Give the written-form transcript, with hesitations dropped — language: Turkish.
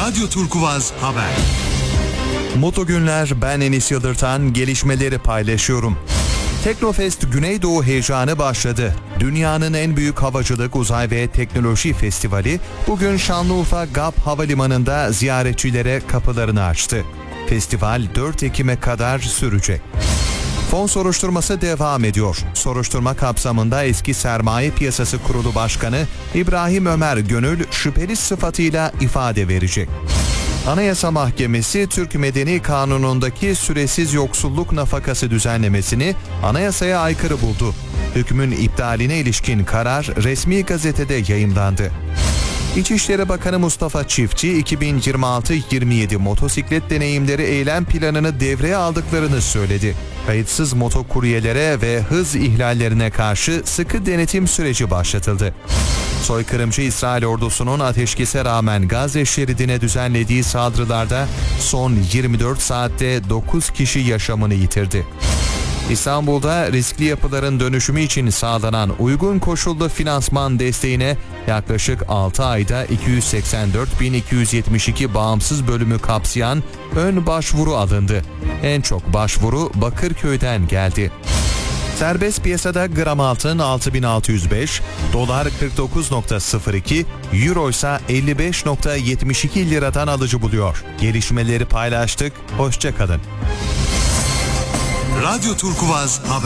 Radyo Turkuvaz Haber. Mutlu günler, ben Enis Yıldırtan, gelişmeleri paylaşıyorum. Teknofest Güneydoğu heyecanı başladı. Dünyanın en büyük havacılık, uzay ve teknoloji festivali bugün Şanlıurfa GAP Havalimanı'nda ziyaretçilere kapılarını açtı. Festival 4 Ekim'e kadar sürecek. Fon soruşturması devam ediyor. Soruşturma kapsamında eski Sermaye Piyasası Kurulu Başkanı İbrahim Ömer Gönül şüpheli sıfatıyla ifade verecek. Anayasa Mahkemesi Türk Medeni Kanunu'ndaki süresiz yoksulluk nafakası düzenlemesini anayasaya aykırı buldu. Hükmün iptaline ilişkin karar resmi gazetede yayımlandı. İçişleri Bakanı Mustafa Çiftçi 2026-27 motosiklet deneyimleri eylem planını devreye aldıklarını söyledi. Kayıtsız motokuryelere ve hız ihlallerine karşı sıkı denetim süreci başlatıldı. Soykırımcı İsrail ordusunun ateşkese rağmen Gazze şeridine düzenlediği saldırılarda son 24 saatte 9 kişi yaşamını yitirdi. İstanbul'da riskli yapıların dönüşümü için sağlanan uygun koşullu finansman desteğine yaklaşık 6 ayda 284.272 bağımsız bölümü kapsayan ön başvuru alındı. En çok başvuru Bakırköy'den geldi. Serbest piyasada gram altın 6.605, dolar 49.02, euro ise 55.72 liradan alıcı buluyor. Gelişmeleri paylaştık, hoşça kalın. Radyo Turkuvaz Haber.